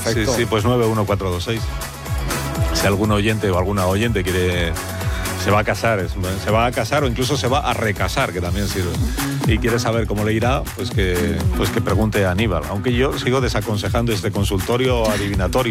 perfecto. Sí, pues 91426. Si algún oyente o alguna oyente se va a casar o incluso se va a recasar, que también sirve, y quiere saber cómo le irá, pues que pregunte a Aníbal. Aunque yo sigo desaconsejando este consultorio adivinatorio.